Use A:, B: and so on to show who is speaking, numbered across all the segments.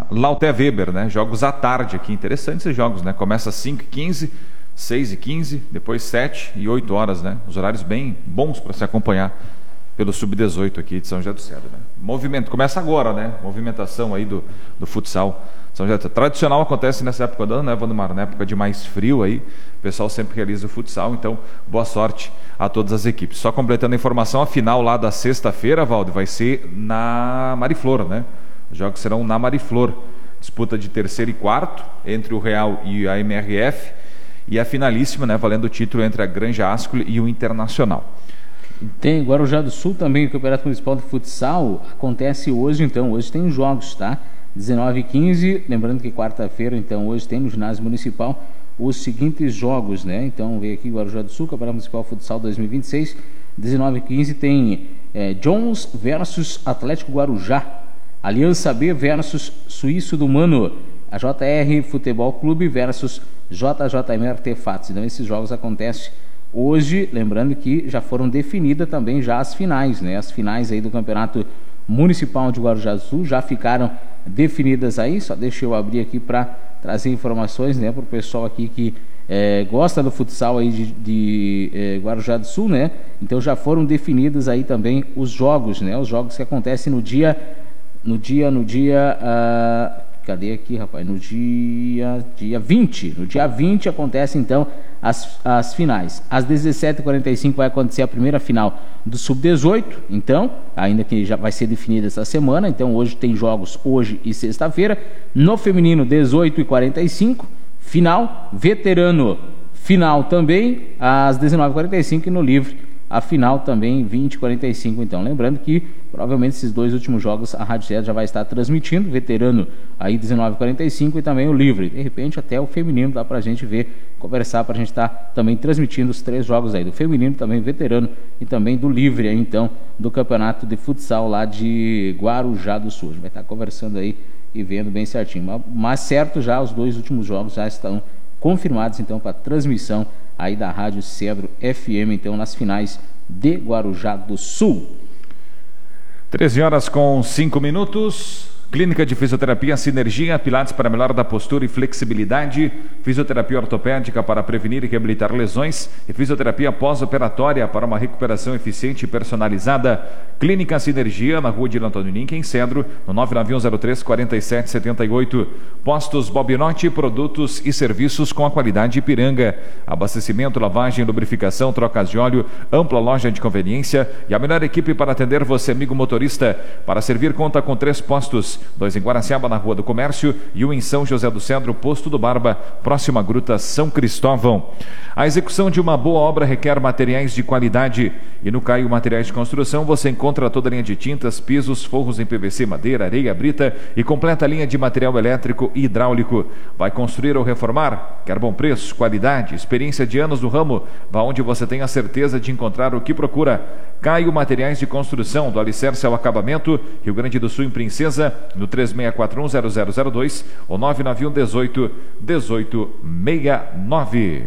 A: Lauté Weber, né? Jogos à tarde aqui, interessantes esses jogos, né? Começa às 5h15, 6h15, depois 7 e 8 horas, né? Os horários bem bons para se acompanhar pelo Sub-18 aqui de São José do Cedro, né? Movimento, começa agora, né? Movimentação aí do futsal. São José, tradicional acontece nessa época do ano, né, Valdemar? Na época de mais frio aí, o pessoal sempre realiza o futsal, então boa sorte a todas as equipes. Só completando a informação, a final lá da sexta-feira, Valdo, vai ser na Mariflor, né? Os jogos serão na Mariflor. Disputa de terceiro e quarto entre o Real e a MRF, e a finalíssima, né, valendo o título entre a Granja Ascoli e o Internacional.
B: Tem Guarujá do Sul também, o Campeonato Municipal de Futsal acontece hoje, então, hoje tem jogos, tá? 19h15, lembrando que quarta-feira, então, hoje tem no ginásio municipal os seguintes jogos, né? Então, veio aqui Guarujá do Sul, Campeonato Municipal Futsal 2026, 19h15 tem Jones versus Atlético Guarujá, Aliança B versus Suíço do Mano, a JR Futebol Clube versus JJM Artefatos. Então, esses jogos acontecem hoje, lembrando que já foram definidas também já as finais, né? As finais aí do Campeonato Municipal de Guarujá do Sul já ficaram definidas aí, só deixa eu abrir aqui para trazer informações, né, para o pessoal aqui que gosta do futsal aí de Guarujá do Sul, né? Então já foram definidos aí também os jogos, né? Os jogos que acontecem no dia cadê aqui, rapaz? No dia 20. No dia 20 acontece, então, as finais. Às 17h45 vai acontecer a primeira final do Sub-18. Então, ainda que já vai ser definida essa semana. Então, hoje tem jogos, hoje e sexta-feira. No feminino, 18h45. Final. Veterano, final também, às 19h45. E no livre, a final também, 20h45. Então, lembrando que provavelmente esses dois últimos jogos a Rádio Cedro já vai estar transmitindo, veterano aí 19h45 e também o livre. De repente até o feminino dá pra gente ver, conversar, pra gente estar também transmitindo os três jogos aí, do feminino também, veterano e também do livre aí, então, do campeonato de futsal lá de Guarujá do Sul. A gente vai estar conversando aí e vendo bem certinho. Mas certo, já os dois últimos jogos já estão confirmados então para transmissão aí da Rádio Cedro FM, então, nas finais de Guarujá do Sul.
A: 13h05. Clínica de Fisioterapia Sinergia, pilates para melhora da postura e flexibilidade, fisioterapia ortopédica para prevenir e reabilitar lesões e fisioterapia pós-operatória para uma recuperação eficiente e personalizada. Clínica Sinergia, na rua de Antônio Ninck, em Cedro, no 99103-4778. Postos Bobinotti, produtos e serviços com a qualidade Ipiranga. Abastecimento, lavagem, lubrificação, trocas de óleo, ampla loja de conveniência e a melhor equipe para atender você, amigo motorista. Para servir, conta com 3 postos. 2 em Guaraciaba, na Rua do Comércio, e 1 em São José do Cedro, Posto do Barba, próxima à Gruta São Cristóvão. A execução de uma boa obra requer materiais de qualidade, e no Caio Materiais de Construção você encontra toda a linha de tintas, pisos, forros em PVC, madeira, areia, brita e completa a linha de material elétrico e hidráulico. Vai construir ou reformar? Quer bom preço, qualidade, experiência de anos no ramo? Vá onde você tem a certeza de encontrar o que procura. Caio Materiais de Construção, do alicerce ao acabamento, Rio Grande do Sul, em Princesa, no 3641-0002 ou 991-18-1869.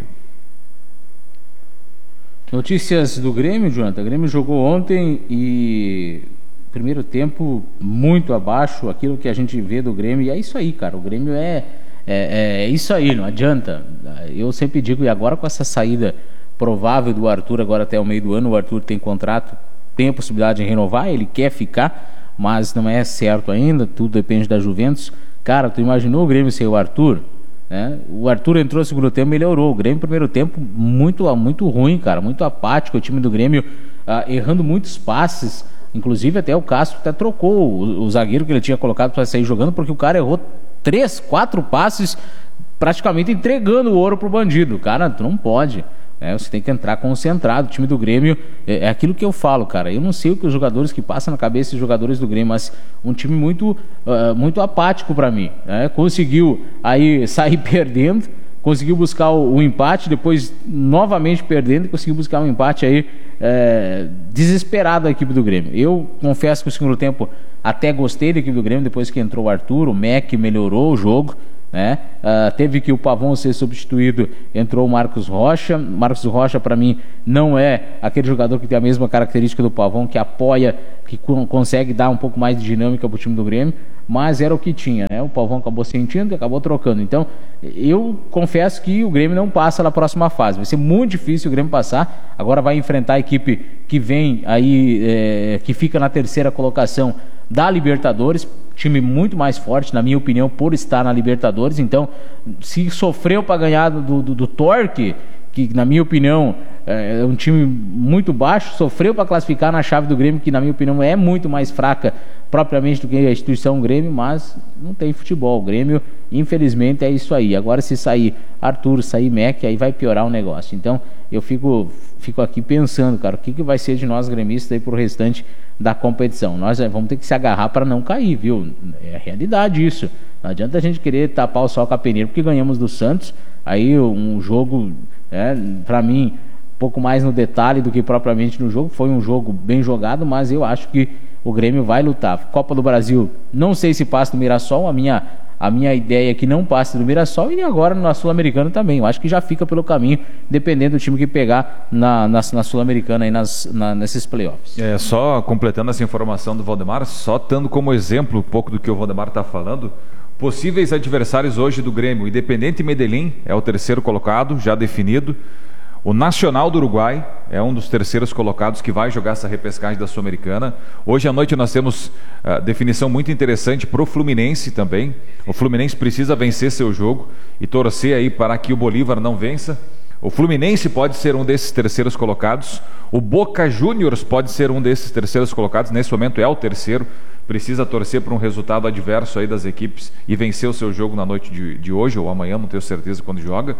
B: Notícias do Grêmio, Jonathan. O Grêmio jogou ontem e primeiro tempo muito abaixo, aquilo que a gente vê do Grêmio, e é isso aí, cara. O Grêmio é isso aí, não adianta. Eu sempre digo, e agora com essa saída provável do Arthur, agora até o meio do ano, o Arthur tem contrato, tem a possibilidade de renovar, ele quer ficar, mas não é certo ainda, tudo depende da Juventus. Cara, tu imaginou o Grêmio sem o Arthur? Né? O Arthur entrou no segundo tempo, melhorou. O Grêmio no primeiro tempo muito ruim, cara, muito apático. O time do Grêmio errando muitos passes, inclusive até o Castro até trocou o zagueiro que ele tinha colocado para sair jogando, porque o cara errou 3, 4 passes, praticamente entregando o ouro pro bandido. Cara, tu não pode. Você tem que entrar concentrado. O time do Grêmio é aquilo que eu falo, cara. Eu não sei o que os jogadores que passam na cabeça dos jogadores do Grêmio, mas um time muito apático para mim. Conseguiu aí sair perdendo, conseguiu buscar o empate, depois novamente perdendo e conseguiu buscar um empate aí desesperado a equipe do Grêmio. Eu confesso que o segundo tempo até gostei da equipe do Grêmio, depois que entrou o Arthur, o Mac melhorou o jogo. Teve que o Pavão ser substituído, entrou o Marcos Rocha. Para mim não é aquele jogador que tem a mesma característica do Pavão, que apoia, que consegue dar um pouco mais de dinâmica para o time do Grêmio, mas era o que tinha, né? O Pavão acabou sentindo e acabou trocando. Então, eu confesso que o Grêmio não passa na próxima fase. Vai ser muito difícil o Grêmio passar. Agora vai enfrentar a equipe que vem aí, que fica na terceira colocação da Libertadores, time muito mais forte, na minha opinião, por estar na Libertadores. Então, se sofreu para ganhar do Torque, que na minha opinião é um time muito baixo, sofreu para classificar na chave do Grêmio, que na minha opinião é muito mais fraca propriamente do que a instituição Grêmio, mas não tem futebol. O Grêmio, infelizmente, é isso aí. Agora, se sair Arthur, sair Mac, aí vai piorar o negócio. Então, eu fico aqui pensando, cara, o que vai ser de nós gremistas aí pro restante da competição. Nós vamos ter que se agarrar para não cair, viu? É a realidade isso. Não adianta a gente querer tapar o sol com a peneira porque ganhamos do Santos. Aí um jogo, para mim, um pouco mais no detalhe do que propriamente no jogo. Foi um jogo bem jogado, mas eu acho que o Grêmio vai lutar. Copa do Brasil, não sei se passa do Mirassol. A minha ideia é que não passe do Mirassol, e agora na Sul-Americana também. Eu acho que já fica pelo caminho, dependendo do time que pegar na Sul-Americana aí nesses playoffs.
A: Só completando essa informação do Valdemar, só dando como exemplo um pouco do que o Valdemar está falando, possíveis adversários hoje do Grêmio: Independente Medellín é o terceiro colocado, já definido. O Nacional do Uruguai é um dos terceiros colocados que vai jogar essa repescagem da Sul-Americana. Hoje à noite nós temos definição muito interessante para o Fluminense também. O Fluminense precisa vencer seu jogo e torcer aí para que o Bolívar não vença. O Fluminense pode ser um desses terceiros colocados. O Boca Juniors pode ser um desses terceiros colocados. Nesse momento é o terceiro. Precisa torcer por um resultado adverso aí das equipes e vencer o seu jogo na noite de hoje ou amanhã, não tenho certeza quando joga.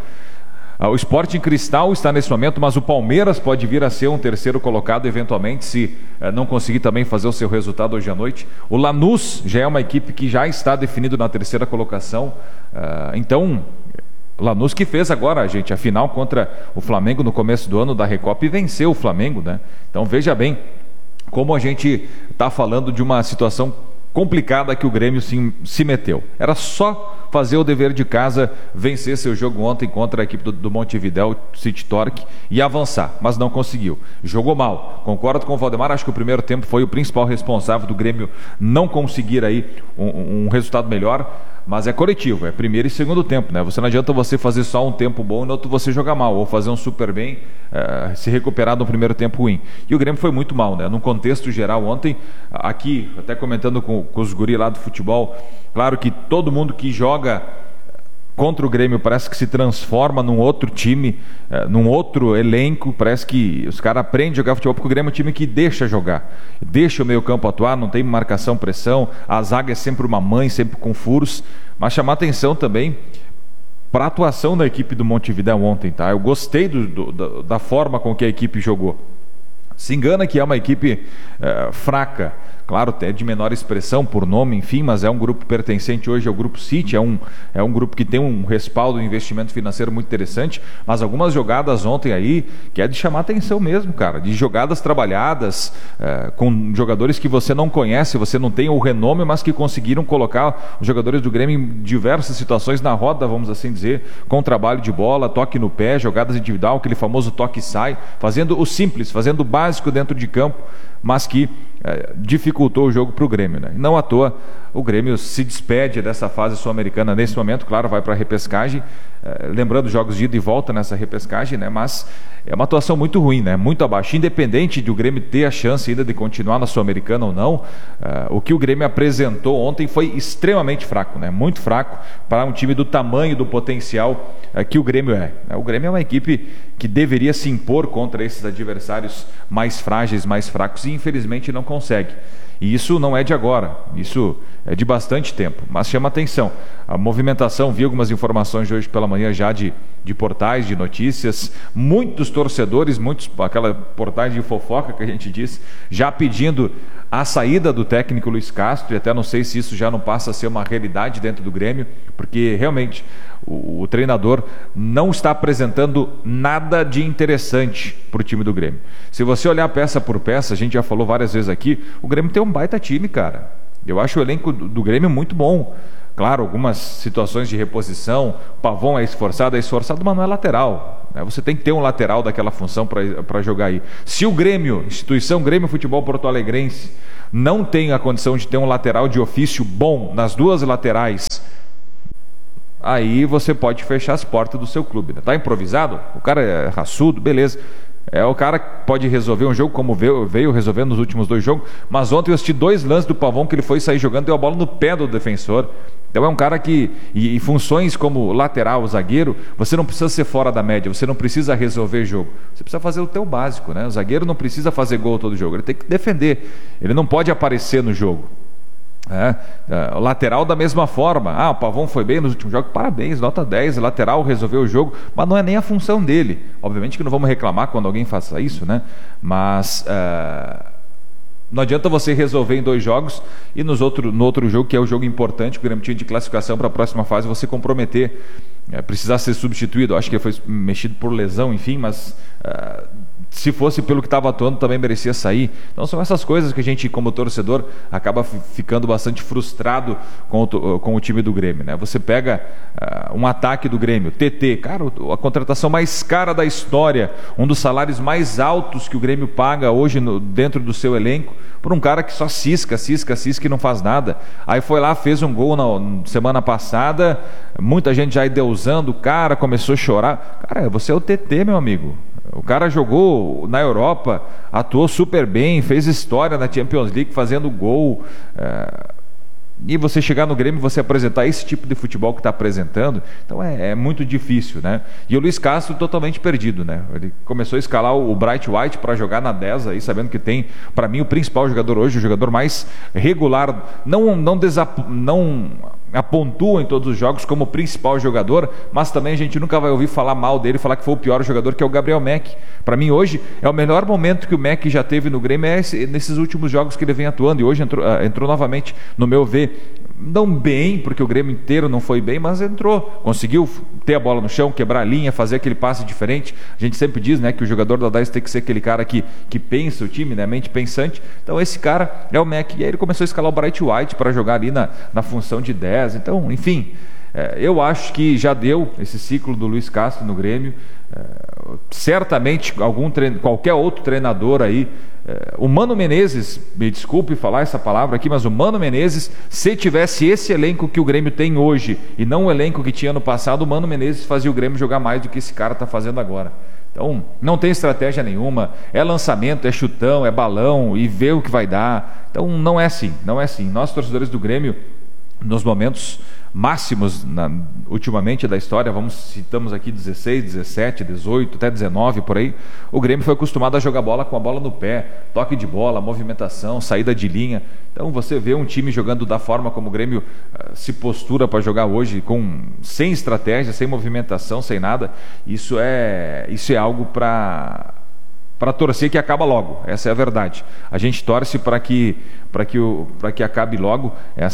A: O Sporting Cristal está nesse momento, mas o Palmeiras pode vir a ser um terceiro colocado eventualmente, se não conseguir também fazer o seu resultado hoje à noite. O Lanús já é uma equipe que já está definido na terceira colocação. Então, Lanús que fez agora, gente, a final contra o Flamengo no começo do ano da Recopa e venceu o Flamengo, né? Então veja bem como a gente está falando de uma situação complicada que o Grêmio se meteu. Era só fazer o dever de casa, vencer seu jogo ontem contra a equipe do Montevidéu City Torque e avançar, mas não conseguiu. Jogou mal. Concordo com o Valdemar, acho que o primeiro tempo foi o principal responsável do Grêmio não conseguir aí um resultado melhor, mas é coletivo, é primeiro e segundo tempo, né? Não adianta você fazer só um tempo bom e no outro você jogar mal, ou fazer um super bem, se recuperar no primeiro tempo ruim. E o Grêmio foi muito mal, né? Num contexto geral ontem, aqui, até comentando com os guri lá do futebol, claro que todo mundo que joga contra o Grêmio parece que se transforma num outro time, num outro elenco. Parece que os caras aprendem a jogar futebol, porque o Grêmio é um time que deixa jogar, deixa o meio campo atuar, não tem marcação, pressão, a zaga é sempre uma mãe, sempre com furos. Mas chamar atenção também para a atuação da equipe do Montevidéu ontem, tá? Eu gostei da forma com que a equipe jogou. Se engana que é uma equipe fraca, claro, é de menor expressão por nome, enfim, mas é um grupo pertencente hoje ao Grupo City, é um grupo que tem um respaldo, um investimento financeiro muito interessante, mas algumas jogadas ontem aí, que é de chamar atenção mesmo, cara, de jogadas trabalhadas, com jogadores que você não conhece, você não tem o renome, mas que conseguiram colocar os jogadores do Grêmio em diversas situações na roda, vamos assim dizer, com trabalho de bola, toque no pé, jogadas individual, aquele famoso toque e sai, fazendo o simples, fazendo o básico dentro de campo, mas que dificultou o jogo para o Grêmio, né? Não à toa o Grêmio se despede dessa fase sul-americana nesse momento, claro, vai para a repescagem, lembrando jogos de ida e volta nessa repescagem, né? Mas é uma atuação muito ruim, né? Muito abaixo, independente de o Grêmio ter a chance ainda de continuar na Sul-Americana ou não. O que o Grêmio apresentou ontem foi extremamente fraco, né? Muito fraco para um time do tamanho, do potencial que o Grêmio é. O Grêmio é uma equipe que deveria se impor contra esses adversários mais frágeis, mais fracos, e infelizmente não consegue. E isso não é de agora, isso é de bastante tempo, mas chama atenção. A movimentação, vi algumas informações de hoje pela manhã já de portais, de notícias, muitos torcedores, aquela portais de fofoca que a gente diz, já pedindo a saída do técnico Luiz Castro, e até não sei se isso já não passa a ser uma realidade dentro do Grêmio, porque realmente o treinador não está apresentando nada de interessante para o time do Grêmio. Se você olhar peça por peça, a gente já falou várias vezes aqui, o Grêmio tem um baita time, cara. Eu acho o elenco do Grêmio muito bom. claro, algumas situações de reposição, o Pavon é esforçado, mas não é lateral, né? Você tem que ter um lateral daquela função para jogar aí. Se o Grêmio, instituição Grêmio Futebol Porto Alegrense, não tem a condição de ter um lateral de ofício bom nas duas laterais, aí você pode fechar as portas do seu clube, né? Tá improvisado? O cara é raçudo, beleza. É o cara que pode resolver um jogo como veio resolvendo nos últimos 2 jogos, mas ontem eu assisti 2 lances do Pavon que ele foi sair jogando, deu a bola no pé do defensor. Então é um cara que, em funções como lateral, zagueiro, você não precisa ser fora da média, você não precisa resolver jogo, você precisa fazer o teu básico, né? O zagueiro não precisa fazer gol todo jogo, ele tem que defender, ele não pode aparecer no jogo. O lateral da mesma forma. O Pavon foi bem nos últimos jogos, parabéns, nota 10, lateral resolveu o jogo, mas não é nem a função dele. Obviamente que não vamos reclamar quando alguém faça isso, né? Mas não adianta você resolver em 2 jogos e no outro jogo, que é o jogo importante, que o Grêmio tinha de classificação para a próxima fase, você comprometer, precisar ser substituído. Acho que ele foi mexido por lesão, enfim, mas se fosse pelo que estava atuando, também merecia sair. Então são essas coisas que a gente, como torcedor, acaba ficando bastante frustrado com o time do Grêmio, né? Você pega um ataque do Grêmio, TT, cara, a contratação mais cara da história, um dos salários mais altos que o Grêmio paga hoje dentro do seu elenco, por um cara que só cisca e não faz nada. Aí foi lá, fez um gol na semana passada, muita gente já endeusando o cara, começou a chorar. Cara, você é o TT, meu amigo. O cara jogou na Europa, atuou super bem, fez história na Champions League fazendo gol. E você chegar no Grêmio e você apresentar esse tipo de futebol que está apresentando, então é muito difícil, né? E o Luiz Castro totalmente perdido, né? Ele começou a escalar o Bright White para jogar na 10 aí, sabendo que tem, para mim, o principal jogador hoje, o jogador mais regular, não apontua em todos os jogos como principal jogador, mas também a gente nunca vai ouvir falar mal dele, falar que foi o pior jogador, que é o Gabriel Mack. Para mim hoje é o melhor momento que o Mack já teve no Grêmio, nesses últimos jogos que ele vem atuando, e hoje entrou novamente, no meu ver, não bem, porque o Grêmio inteiro não foi bem, mas entrou, conseguiu ter a bola no chão, quebrar a linha, fazer aquele passe diferente. A gente sempre diz, né, que o jogador da 10 tem que ser aquele cara que pensa o time, né, mente pensante. Então esse cara é o Mack, e aí ele começou a escalar o Bright White para jogar ali na função de 10. Então, enfim, eu acho que já deu esse ciclo do Luiz Castro no Grêmio. Certamente qualquer outro treinador aí, o Mano Menezes, me desculpe falar essa palavra aqui, mas o Mano Menezes, se tivesse esse elenco que o Grêmio tem hoje e não o elenco que tinha no passado, o Mano Menezes fazia o Grêmio jogar mais do que esse cara está fazendo agora. Então não tem estratégia nenhuma, é lançamento, é chutão, é balão e vê o que vai dar. Então não é assim. Nós, torcedores do Grêmio, nos momentos máximos ultimamente da história, citamos aqui 16, 17, 18, até 19 por aí, o Grêmio foi acostumado a jogar bola com a bola no pé, toque de bola, movimentação, saída de linha. Então você vê um time jogando da forma como o Grêmio se postura para jogar hoje, sem estratégia, sem movimentação, sem nada. Isso é algo para torcer que acaba logo, essa é a verdade. A gente torce para que acabe logo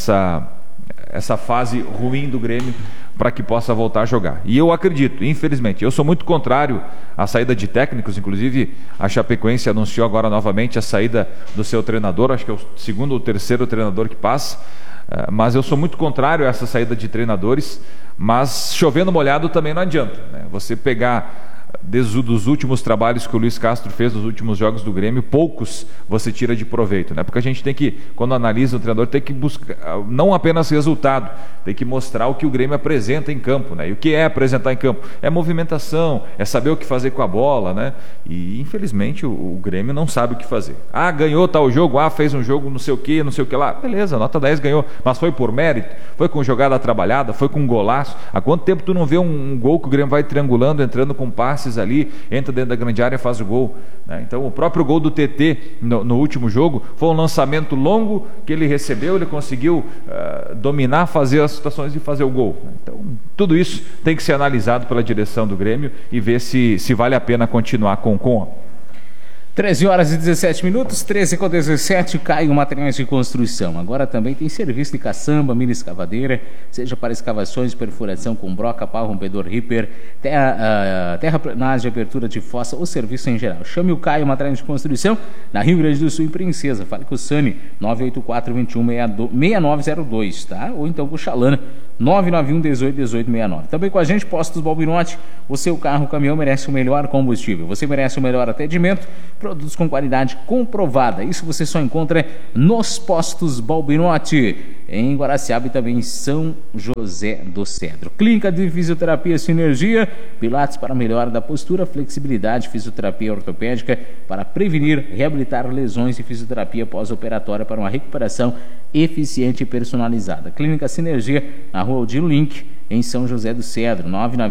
A: essa fase ruim do Grêmio, para que possa voltar a jogar. E eu acredito, infelizmente, eu sou muito contrário à saída de técnicos. Inclusive a Chapecoense anunciou agora novamente a saída do seu treinador, acho que é o 2º ou 3º treinador que passa, mas eu sou muito contrário a essa saída de treinadores, mas chovendo molhado também não adianta, né? Você pegar dos últimos trabalhos que o Luiz Castro fez nos últimos jogos do Grêmio, poucos você tira de proveito, né? Porque a gente tem que, quando analisa o treinador, tem que buscar não apenas resultado, tem que mostrar o que o Grêmio apresenta em campo, né? E o que é apresentar em campo? É movimentação, é saber o que fazer com a bola, né? E infelizmente o Grêmio não sabe o que fazer. Ganhou tal jogo, fez um jogo não sei o que lá, beleza, nota 10 ganhou, mas foi por mérito, foi com jogada trabalhada, foi com um golaço. Há quanto tempo tu não vê um gol que o Grêmio vai triangulando, entrando com passes ali, entra dentro da grande área e faz o gol, né? Então o próprio gol do TT no último jogo foi um lançamento longo que ele recebeu, ele conseguiu dominar, fazer as situações e fazer o gol, né? Então tudo isso tem que ser analisado pela direção do Grêmio e ver se vale a pena continuar com
B: 13 horas e 17 minutos, 13h17, Caio Materiais de Construção. Agora também tem serviço de caçamba, mini escavadeira, seja para escavações, perfuração com broca, pau, rompedor, ripper, terraplanagem, abertura de fossa ou serviço em geral. Chame o Caio Materiais de Construção na Rio Grande do Sul, em Princesa. Fale com o Sani, 984-21-6902, tá? Ou então com o Chalana, 991-18-1869. Também com a gente, Postos Balbinotti, o seu carro, o caminhão merece o melhor combustível. Você merece o melhor atendimento, produtos com qualidade comprovada. Isso você só encontra nos Postos Balbinotti, em Guaraciaba e também em São José do Cedro. Clínica de Fisioterapia Sinergia, pilates para melhora da postura, flexibilidade, fisioterapia ortopédica para prevenir, reabilitar lesões e fisioterapia pós-operatória para uma recuperação eficiente e personalizada. Clínica Sinergia, na Rua Odilo Link, em São José do Cedro,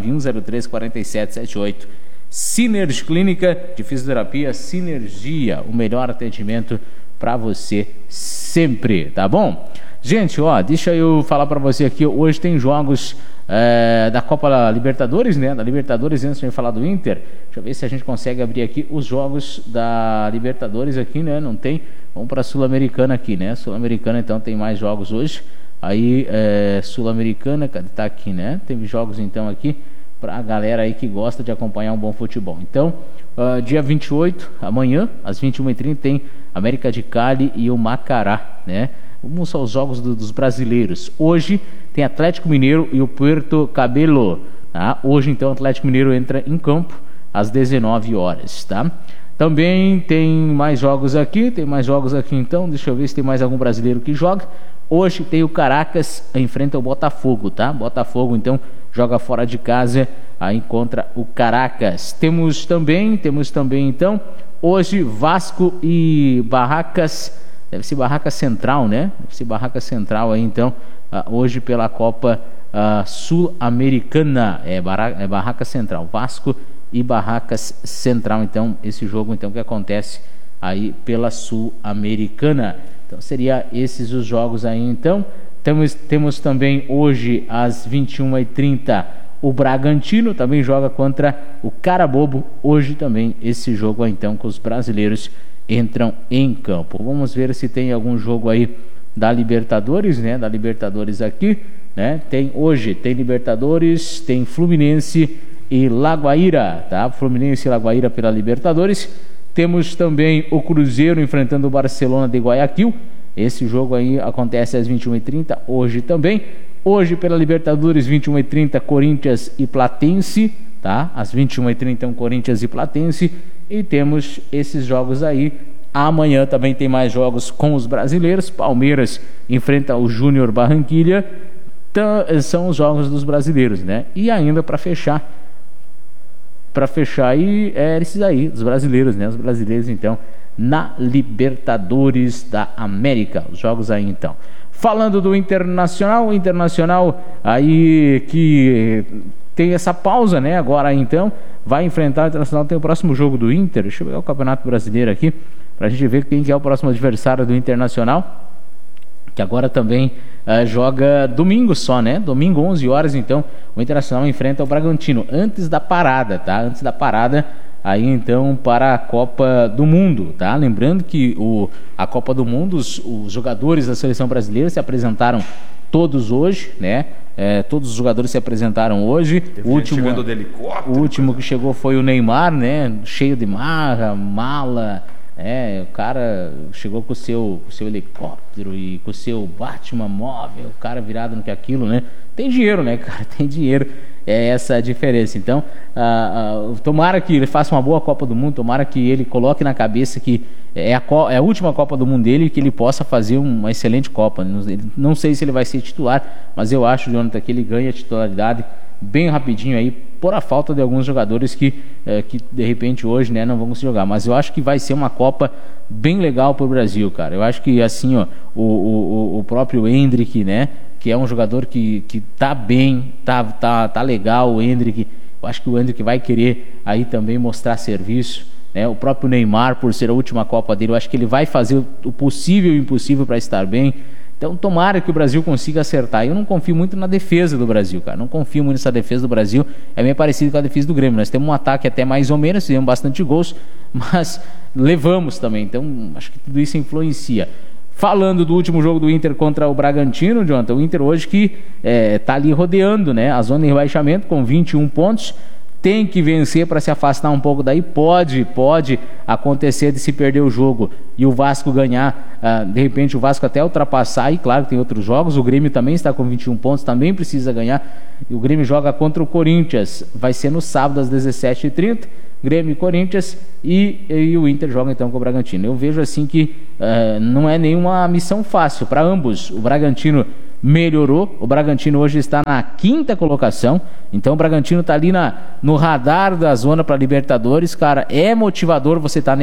B: 991034778. Sinergia Clínica de Fisioterapia Sinergia, o melhor atendimento para você sempre, tá bom? Gente, ó, deixa eu falar para você aqui, hoje tem jogos da Copa Libertadores, né? Da Libertadores, antes de falar do Inter, deixa eu ver se a gente consegue abrir aqui os jogos da Libertadores aqui, né? Não tem, vamos para a Sul-Americana aqui, né? Sul-Americana, então, tem mais jogos hoje. Aí, Sul-Americana, tá aqui, né? Tem jogos, então, aqui para a galera aí que gosta de acompanhar um bom futebol. Então, dia 28, amanhã, às 21h30, tem América de Cali e o Macará, né? Vamos aos jogos dos brasileiros. Hoje tem Atlético Mineiro e o Puerto Cabello, tá? Hoje, então, o Atlético Mineiro entra em campo às 19 horas, tá? Também tem mais jogos aqui, então, deixa eu ver se tem mais algum brasileiro que joga. Hoje tem o Caracas, enfrenta o Botafogo, tá? Botafogo, então, joga fora de casa, aí contra o Caracas. Temos também, então, hoje Vasco e Barracas, deve ser Barracas Central, né? Deve ser Barracas Central aí, então, hoje pela Copa Sul-Americana, Barracas Central, Vasco e Barracas Central, então, esse jogo, então, que acontece aí pela Sul-Americana. Então, seria esses os jogos aí, então. Temos também hoje às 21h30 o Bragantino, também joga contra o Carabobo. Hoje também esse jogo aí, então, que os brasileiros entram em campo. Vamos ver se tem algum jogo aí da Libertadores, né? Da Libertadores aqui, né? Hoje tem Libertadores, tem Fluminense e Lagoaíra, tá? Fluminense e Lagoaíra pela Libertadores. Temos também o Cruzeiro enfrentando o Barcelona de Guayaquil. Esse jogo aí acontece às 21h30, hoje também. Hoje pela Libertadores, 21h30, Corinthians e Platense, tá? Às 21h30, Corinthians e Platense. E temos esses jogos aí. Amanhã também tem mais jogos com os brasileiros. Palmeiras enfrenta o Júnior Barranquilla. Então, são os jogos dos brasileiros, né? E ainda para fechar aí, esses aí, dos brasileiros, né? Os brasileiros, então, na Libertadores da América. Os jogos aí, então. Falando do Internacional aí que tem essa pausa, né? Agora, então, vai enfrentar o Internacional, tem o próximo jogo do Inter. Deixa eu ver o Campeonato Brasileiro aqui, pra gente ver quem que é o próximo adversário do Internacional, que agora também joga domingo só, né? Domingo, 11 horas, então, o Internacional enfrenta o Bragantino, antes da parada, tá? Antes da parada, aí, então, para a Copa do Mundo, tá? Lembrando que a Copa do Mundo, os jogadores da seleção brasileira se apresentaram todos hoje, né? Todos os jogadores se apresentaram hoje. O último que chegou foi o Neymar, né? Cheio de mala. O cara chegou com o seu helicóptero e com o seu Batman móvel, o cara virado no que aquilo, né? Tem dinheiro, né, cara? Tem dinheiro. É essa a diferença. Então, tomara que ele faça uma boa Copa do Mundo, tomara que ele coloque na cabeça que é a última Copa do Mundo dele e que ele possa fazer uma excelente Copa. Não sei se ele vai ser titular, mas eu acho, Jonathan, que ele ganha a titularidade bem rapidinho aí, por a falta de alguns jogadores que de repente hoje, né, não vão conseguir jogar. Mas eu acho que vai ser uma Copa bem legal pro Brasil, cara. Eu acho que assim, ó, o próprio Endrick, né, que é um jogador que tá bem, tá legal, o Endrick. Eu acho que o Endrick vai querer aí também mostrar serviço, né? O próprio Neymar, por ser a última Copa dele, eu acho que ele vai fazer o possível e o impossível para estar bem. Então tomara que o Brasil consiga acertar. Eu não confio muito na defesa do Brasil, cara. Não confio muito nessa defesa do Brasil. É meio parecido com a defesa do Grêmio. Nós temos um ataque até mais ou menos, fizemos bastante gols, mas levamos também. Então, acho que tudo isso influencia. Falando do último jogo do Inter contra o Bragantino, Jonathan, o Inter hoje que tá ali rodeando, né, a zona de rebaixamento com 21 pontos, tem que vencer para se afastar um pouco daí. Pode acontecer de se perder o jogo e o Vasco ganhar, de repente o Vasco até ultrapassar, e claro que tem outros jogos, o Grêmio também está com 21 pontos, também precisa ganhar, o Grêmio joga contra o Corinthians, vai ser no sábado às 17h30, Grêmio e Corinthians, e o Inter joga então com o Bragantino. Eu vejo assim que não é nenhuma missão fácil para ambos. O Bragantino melhorou, o Bragantino hoje está na 5ª colocação, então o Bragantino está ali no radar da zona para Libertadores, cara, é motivador você estar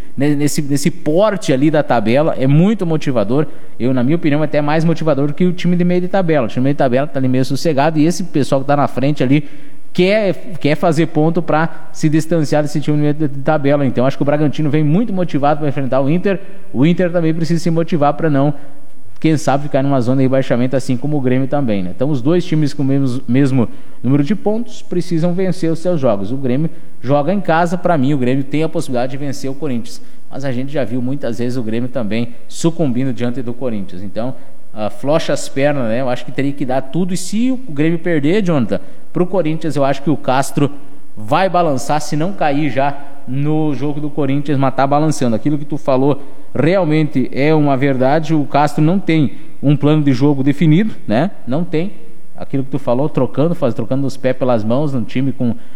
B: nesse porte ali da tabela, é muito motivador. Eu, na minha opinião, até mais motivador que o time de meio de tabela. O time de meio de tabela está ali meio sossegado, e esse pessoal que está na frente ali quer fazer ponto para se distanciar desse time de meio de tabela. Então acho que o Bragantino vem muito motivado para enfrentar o Inter também precisa se motivar para não, quem sabe, ficar numa zona de rebaixamento, assim como o Grêmio também, né? Então os dois times com o mesmo número de pontos precisam vencer os seus jogos. O Grêmio joga em casa, para mim o Grêmio tem a possibilidade de vencer o Corinthians, mas a gente já viu muitas vezes o Grêmio também sucumbindo diante do Corinthians. Então flocha as pernas, né? Eu acho que teria que dar tudo, e se o Grêmio perder, Jonathan, pro Corinthians, eu acho que o Castro vai balançar, se não cair já no jogo do Corinthians, mas tá balançando. Aquilo que tu falou realmente é uma verdade. O Castro não tem um plano de jogo definido, né? Não tem. Aquilo que tu falou, trocando os pés pelas mãos, num time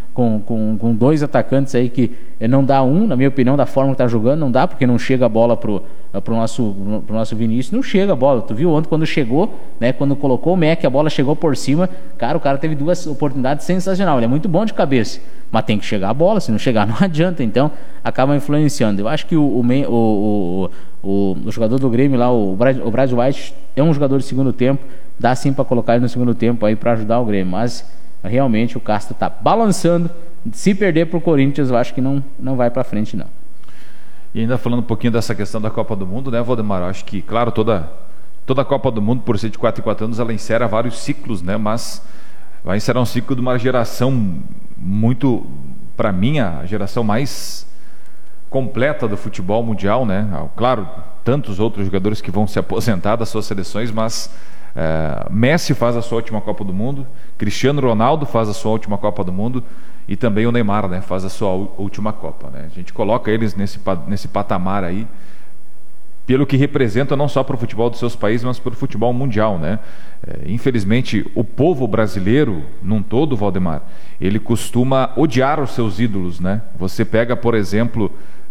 B: com dois atacantes aí que não dá na minha opinião, da forma que tá jogando, não dá, porque não chega a bola pro nosso Vinícius, não chega a bola. Tu viu ontem quando chegou, né, quando colocou o Mac, a bola chegou por cima, cara, o cara teve 2 oportunidades sensacionais, ele é muito bom de cabeça, mas tem que chegar a bola, se não chegar não adianta, então acaba influenciando. Eu acho que o jogador do Grêmio lá, o Brad White, é um jogador de segundo tempo, dá sim para colocar ele no segundo tempo aí para ajudar o Grêmio, mas realmente o Castro tá balançando. Se perder pro Corinthians, eu acho que não vai para frente, não.
A: E ainda falando um pouquinho dessa questão da Copa do Mundo, né, Valdemar? Eu acho que, claro, toda a Copa do Mundo, por ser de 4 em 4 anos, ela encerra vários ciclos, né? Mas vai encerrar um ciclo de uma geração muito, para mim, a geração mais completa do futebol mundial, né? Claro, tantos outros jogadores que vão se aposentar das suas seleções, mas Messi faz a sua última Copa do Mundo, Cristiano Ronaldo faz a sua última Copa do Mundo, e também o Neymar, né, faz a sua última Copa, né? A gente coloca eles nesse patamar aí, pelo que representa não só para o futebol dos seus países, mas para o futebol mundial, né? Infelizmente, o povo brasileiro, num todo, Valdemar, ele costuma odiar os seus ídolos, né? Você pega, por exemplo,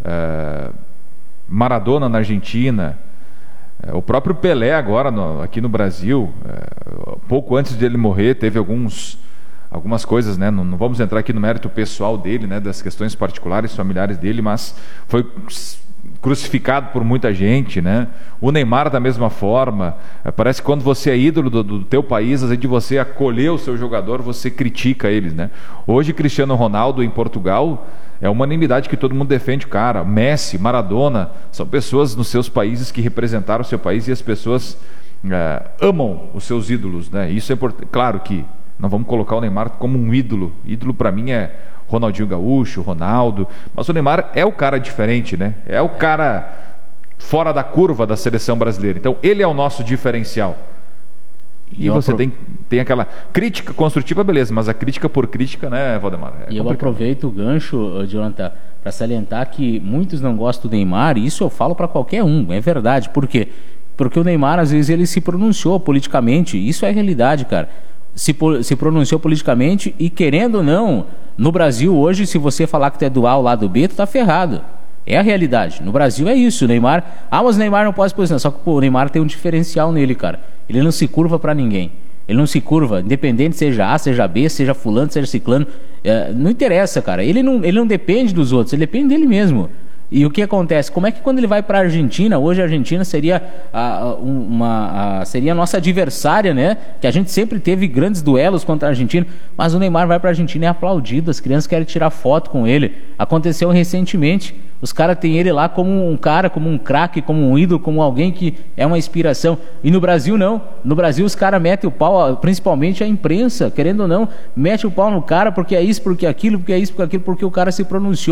A: Maradona na Argentina, o próprio Pelé agora aqui no Brasil, pouco antes de ele morrer, teve algumas coisas, né? Não vamos entrar aqui no mérito pessoal dele, né? Das questões particulares, familiares dele, mas foi crucificado por muita gente, né? O Neymar da mesma forma. Parece que quando você é ídolo do teu país, às vezes de você acolher o seu jogador, você critica eles, né? Hoje Cristiano Ronaldo em Portugal é uma unanimidade que todo mundo defende o cara. Messi, Maradona, são pessoas nos seus países que representaram o seu país, e as pessoas amam os seus ídolos, né? Isso é importante. Claro que não vamos colocar o Neymar como um ídolo. Ídolo para mim é Ronaldinho Gaúcho, Ronaldo, mas o Neymar é o cara diferente, né? É o cara fora da curva da seleção brasileira. Então ele é o nosso diferencial. E você tem aquela crítica construtiva, beleza, mas a crítica por crítica, né, Valdemar?
B: E eu aproveito o gancho, Jonathan, para salientar que muitos não gostam do Neymar, e isso eu falo para qualquer um, é verdade. Por quê? Porque o Neymar, às vezes, ele se pronunciou politicamente, isso é realidade, cara. Se pronunciou politicamente, e querendo ou não, no Brasil hoje, se você falar que tu é do A ou lado B, tu tá ferrado. É a realidade. No Brasil é isso. O Neymar... mas o Neymar não pode se posicionar. Só que o Neymar tem um diferencial nele, cara. Ele não se curva pra ninguém. Ele não se curva, independente seja A, seja B, seja fulano, seja ciclano. Não interessa, cara. Ele não depende dos outros, ele depende dele mesmo. E o que acontece? Como é que quando ele vai para a Argentina, hoje a Argentina seria seria a nossa adversária, né? Que a gente sempre teve grandes duelos contra a Argentina, mas o Neymar vai para a Argentina e é aplaudido, as crianças querem tirar foto com ele. Aconteceu recentemente, os caras têm ele lá como um cara, como um craque, como um ídolo, como alguém que é uma inspiração. E no Brasil não. No Brasil os caras metem o pau, principalmente a imprensa, querendo ou não, mete o pau no cara porque é isso, porque é aquilo, porque é isso, porque é aquilo, porque o cara se pronunciou.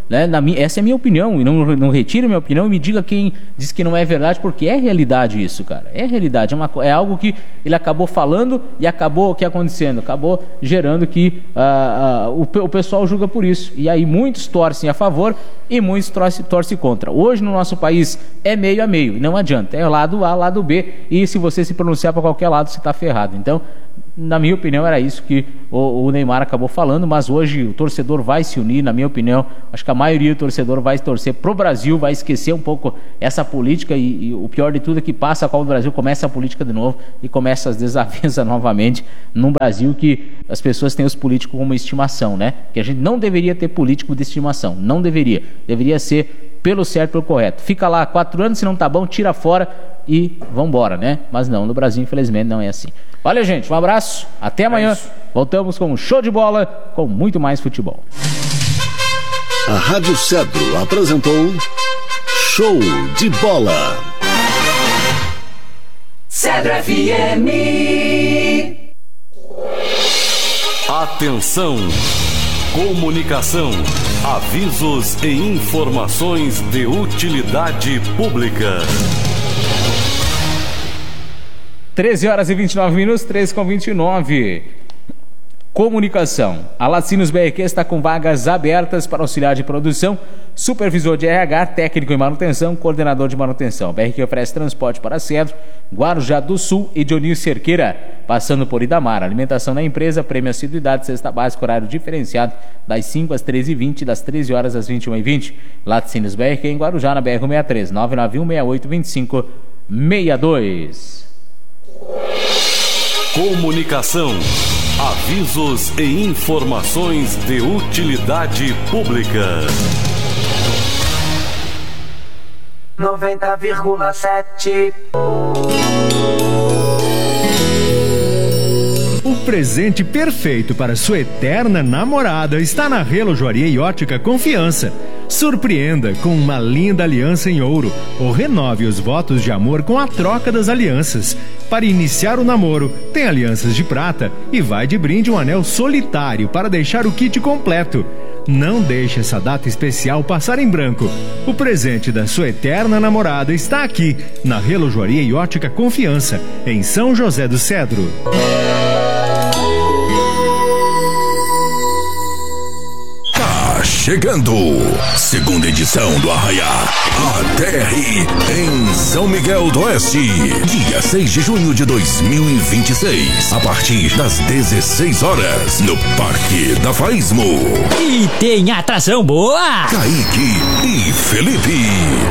B: Né? Essa é a minha opinião, e não retire minha opinião e me diga quem diz que não é verdade, porque é realidade isso, cara. É realidade, é algo que ele acabou falando e acabou acontecendo, acabou gerando que o pessoal julga por isso. E aí muitos torcem a favor e muitos torcem contra. Hoje no nosso país é meio a meio, não adianta, é lado A, lado B, e se você se pronunciar para qualquer lado, você está ferrado. Então, na minha opinião, era isso que o Neymar acabou falando, mas hoje o torcedor vai se unir, na minha opinião. Acho que a maioria do torcedor vai torcer pro Brasil, vai esquecer um pouco essa política e o pior de tudo é que passa a Copa do Brasil, começa a política de novo e começa as desavenças novamente num Brasil que as pessoas têm os políticos como estimação, né? Que a gente não deveria ter político de estimação, não deveria. Deveria ser pelo certo, pelo correto. Fica lá 4 anos, se não tá bom, tira fora e vambora, né? Mas não, no Brasil, infelizmente, não é assim. Valeu, gente. Um abraço. Até amanhã. Voltamos com um show de bola, com muito mais futebol.
C: A Rádio Cedro apresentou Show de Bola.
D: Cedro FM.
E: Atenção! Comunicação, avisos e informações de utilidade pública.
B: 13h29, 13h29. Comunicação. A Lacinos BRQ está com vagas abertas para auxiliar de produção, supervisor de RH, técnico em manutenção, coordenador de manutenção. BRQ oferece transporte para Cedro, Guarujá do Sul e Dionísio Cerqueira, passando por Idamar. Alimentação na empresa, prêmio assiduidade, cesta básica, horário diferenciado, das 5 às 13h20, das 13 horas às 21h20. Lacinos BRQ em Guarujá, na BR-163, 991-6825-62.
E: Comunicação, avisos e informações de utilidade pública.
D: 90,7.
F: O presente perfeito para sua eterna namorada está na Relojoaria e Ótica Confiança. Surpreenda com uma linda aliança em ouro ou renove os votos de amor com a troca das alianças. Para iniciar o namoro, tem alianças de prata e vai de brinde um anel solitário para deixar o kit completo. Não deixe essa data especial passar em branco. O presente da sua eterna namorada está aqui, na Relojoaria e Ótica Confiança, em São José do Cedro.
C: Chegando, segunda edição do Arraiá ATR em São Miguel do Oeste, dia 6 de junho de 2026, a partir das 16 horas, no Parque da Faismo.
G: E tem atração boa!
C: Kaique e Felipe.